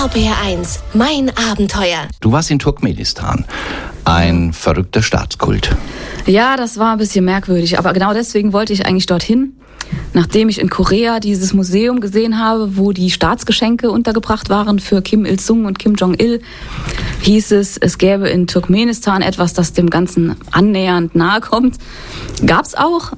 RPR1, mein Abenteuer. Du warst in Turkmenistan. Ein verrückter Staatskult. Ja, das war ein bisschen merkwürdig, aber genau deswegen wollte ich eigentlich dorthin. Nachdem ich in Korea dieses Museum gesehen habe, wo die Staatsgeschenke untergebracht waren für Kim Il-sung und Kim Jong-il, hieß es gäbe in Turkmenistan etwas, das dem Ganzen annähernd nahe kommt. Gab's auch.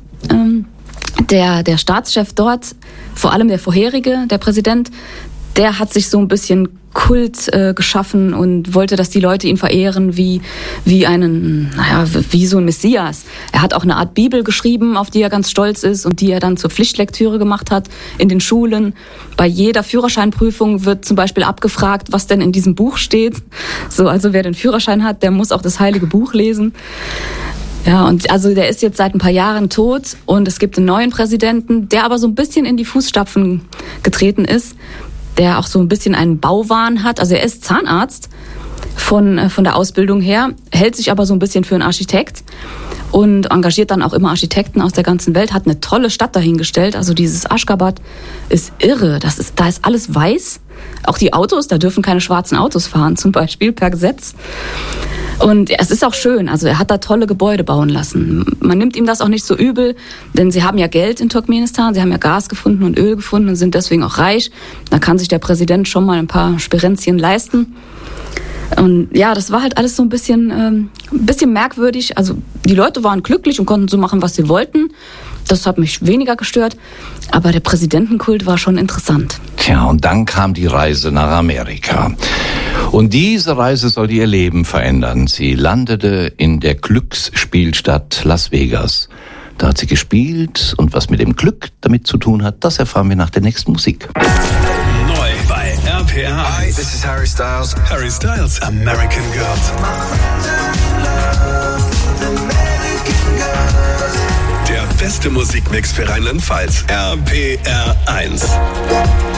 Der Staatschef dort, vor allem der vorherige, der Präsident, der hat sich so ein bisschen Kult geschaffen und wollte, dass die Leute ihn verehren wie so ein Messias. Er hat auch eine Art Bibel geschrieben, auf die er ganz stolz ist und die er dann zur Pflichtlektüre gemacht hat in den Schulen. Bei jeder Führerscheinprüfung wird zum Beispiel abgefragt, was denn in diesem Buch steht. So, also wer den Führerschein hat, der muss auch das Heilige Buch lesen. Ja, und also der ist jetzt seit ein paar Jahren tot und es gibt einen neuen Präsidenten, der aber so ein bisschen in die Fußstapfen getreten ist, der auch so ein bisschen einen Bauwahn hat. Also er ist Zahnarzt von der Ausbildung her, hält sich aber so ein bisschen für einen Architekt und engagiert dann auch immer Architekten aus der ganzen Welt, hat eine tolle Stadt dahingestellt. Also dieses Aşgabat ist irre. Da ist alles weiß. Auch die Autos, da dürfen keine schwarzen Autos fahren, zum Beispiel per Gesetz. Und es ist auch schön, also er hat da tolle Gebäude bauen lassen. Man nimmt ihm das auch nicht so übel, denn sie haben ja Geld in Turkmenistan, sie haben ja Gas gefunden und Öl gefunden und sind deswegen auch reich. Da kann sich der Präsident schon mal ein paar Sperenzchen leisten. Und ja, das war halt alles so ein bisschen merkwürdig. Also die Leute waren glücklich und konnten so machen, was sie wollten. Das hat mich weniger gestört, aber der Präsidentenkult war schon interessant. Tja, und dann kam die Reise nach Amerika. Und diese Reise sollte ihr Leben verändern. Sie landete in der Glücksspielstadt Las Vegas. Da hat sie gespielt und was mit dem Glück damit zu tun hat, das erfahren wir nach der nächsten Musik. Neu bei RPR. Hi, this is Harry Styles. Harry Styles, American Girl. Der beste Musikmix für Rheinland-Pfalz. RPR 1.